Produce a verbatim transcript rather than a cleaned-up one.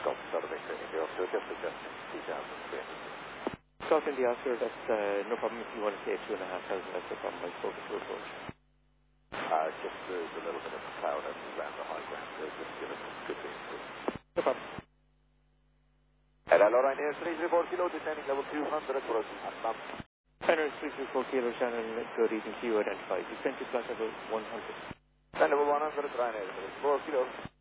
Scott Saturday training, the Oscar, just adjusting two thousand three hundred. Scott in the Oscar, that's uh, no problem if you want to say two and a half thousand, that's no problem, I've spoken to approach. Uh, just there's a little bit of cloud around the high ground, so just give us a good thing. No problem. Hello, Ryanair three three four kilo, descending level two hundred, approaching Assam. Ryanair three three four kilo, Shannon, good evening to you, identified. Descent to flight level one hundred. Descent level one hundred, Ryanair three three four kilo.